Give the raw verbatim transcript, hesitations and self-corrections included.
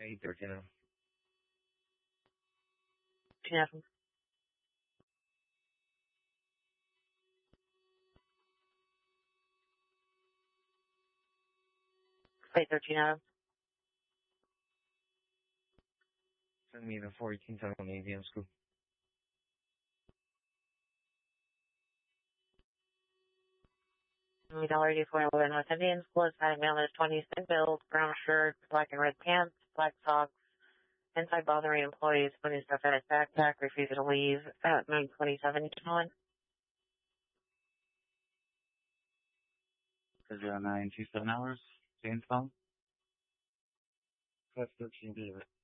eight thirteen. Yeah. eight thirteen Adam. Send me the fourteen seven on A V M school. Dollar eighty-four eleven West Indian School is Hispanic male is twenty-six build, brown shirt, black and red pants, black socks, inside bothering employees, putting stuff in his backpack, refusing to leave at nine twenty-seven each one. Zero nine two seven hours. James phone. Class thirteen B.